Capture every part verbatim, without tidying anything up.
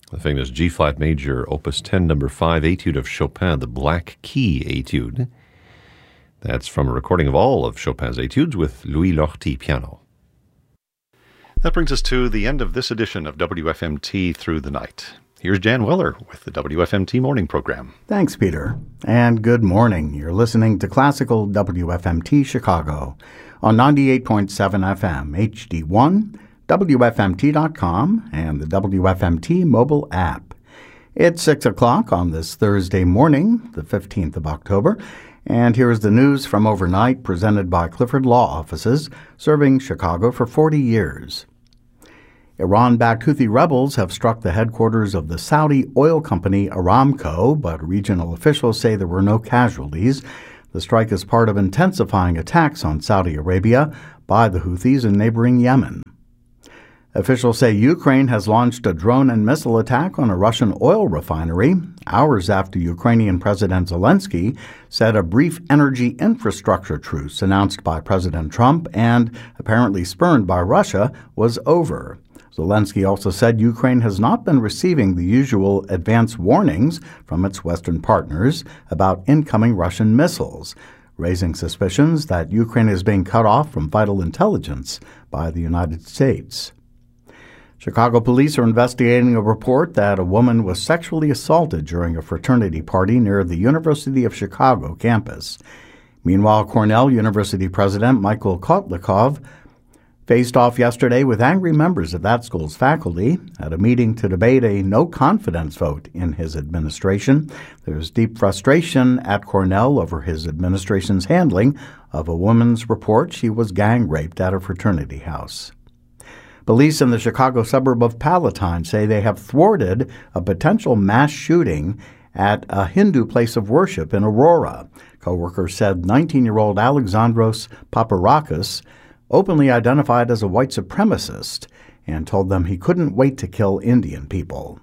The famous G-flat major, opus ten, number five, etude of Chopin, the Black Key etude. That's from a recording of all of Chopin's etudes with Louis Lortie piano. That brings us to the end of this edition of W F M T Through the Night. Here's Jan Weller with the W F M T Morning Program. Thanks, Peter. And good morning. You're listening to Classical W F M T Chicago on ninety-eight point seven F M, H D one, W F M T dot com, and the W F M T mobile app. It's six o'clock on this Thursday morning, the fifteenth of October, and here is the news from overnight presented by Clifford Law Offices, serving Chicago for forty years. Iran-backed Houthi rebels have struck the headquarters of the Saudi oil company Aramco, but regional officials say there were no casualties. The strike is part of intensifying attacks on Saudi Arabia by the Houthis in neighboring Yemen. Officials say Ukraine has launched a drone and missile attack on a Russian oil refinery, hours after Ukrainian President Zelensky said a brief energy infrastructure truce announced by President Trump and apparently spurned by Russia was over. Zelensky also said Ukraine has not been receiving the usual advance warnings from its Western partners about incoming Russian missiles, raising suspicions that Ukraine is being cut off from vital intelligence by the United States. Chicago police are investigating a report that a woman was sexually assaulted during a fraternity party near the University of Chicago campus. Meanwhile, Cornell University President Michael Kotlikov faced off yesterday with angry members of that school's faculty at a meeting to debate a no-confidence vote in his administration. There's deep frustration at Cornell over his administration's handling of a woman's report she was gang-raped at a fraternity house. Police in the Chicago suburb of Palatine say they have thwarted a potential mass shooting at a Hindu place of worship in Aurora. Co-workers said nineteen-year-old Alexandros Paparakis openly identified as a white supremacist and told them he couldn't wait to kill Indian people.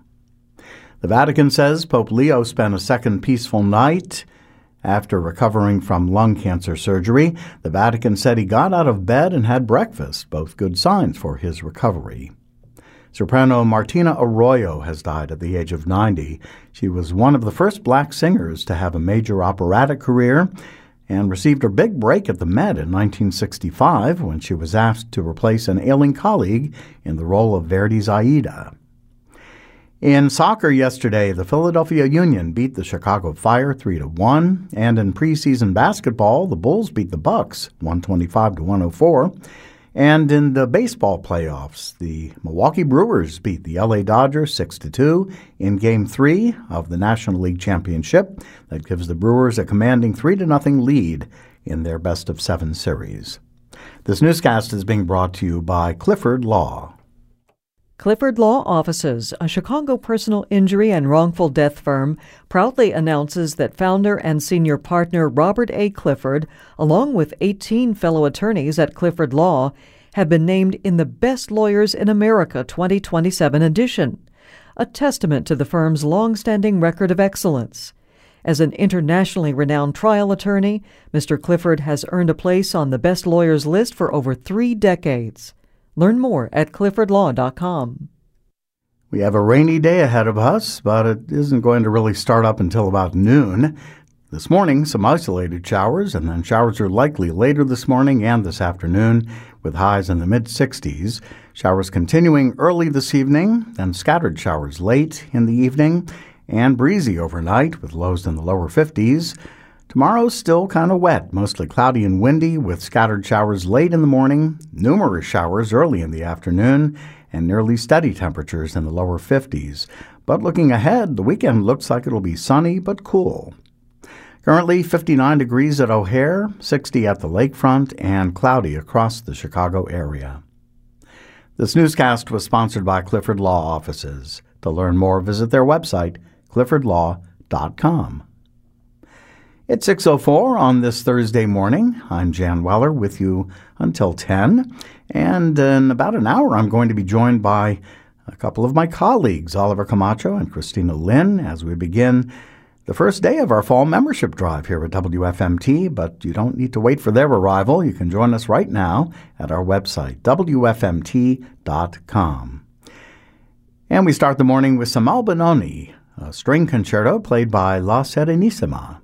The Vatican says Pope Leo spent a second peaceful night after recovering from lung cancer surgery. The Vatican said he got out of bed and had breakfast, both good signs for his recovery. Soprano Martina Arroyo has died at the age of ninety. She was one of the first black singers to have a major operatic career and received her big break at the Met in nineteen sixty-five when she was asked to replace an ailing colleague in the role of Verdi's Aida. In soccer yesterday, the Philadelphia Union beat the Chicago Fire three to one, and in preseason basketball, the Bulls beat the Bucks one twenty-five to one oh four. And in the baseball playoffs, the Milwaukee Brewers beat the L A Dodgers six to two in Game three of the National League Championship. That gives the Brewers a commanding three to nothing lead in their best-of-seven series. This newscast is being brought to you by Clifford Law. Clifford Law Offices, a Chicago personal injury and wrongful death firm, proudly announces that founder and senior partner Robert A. Clifford, along with eighteen fellow attorneys at Clifford Law, have been named in the Best Lawyers in America twenty twenty-seven edition, a testament to the firm's long-standing record of excellence. As an internationally renowned trial attorney, Mister Clifford has earned a place on the Best Lawyers list for over three decades. Learn more at clifford law dot com. We have a rainy day ahead of us, but it isn't going to really start up until about noon. This morning, some isolated showers, and then showers are likely later this morning and this afternoon, with highs in the mid-sixties. Showers continuing early this evening, then scattered showers late in the evening, and breezy overnight with lows in the lower fifties. Tomorrow's still kind of wet, mostly cloudy and windy, with scattered showers late in the morning, numerous showers early in the afternoon, and nearly steady temperatures in the lower fifties. But looking ahead, the weekend looks like it'll be sunny but cool. Currently fifty-nine degrees at O'Hare, sixty at the lakefront, and cloudy across the Chicago area. This newscast was sponsored by Clifford Law Offices. To learn more, visit their website, clifford law dot com. It's six oh four on this Thursday morning. I'm Jan Weller with you until ten. And in about an hour, I'm going to be joined by a couple of my colleagues, Oliver Camacho and Christina Lynn, as we begin the first day of our fall membership drive here at W F M T. But you don't need to wait for their arrival. You can join us right now at our website, W F M T dot com. And we start the morning with some Albinoni, a string concerto played by La Serenissima.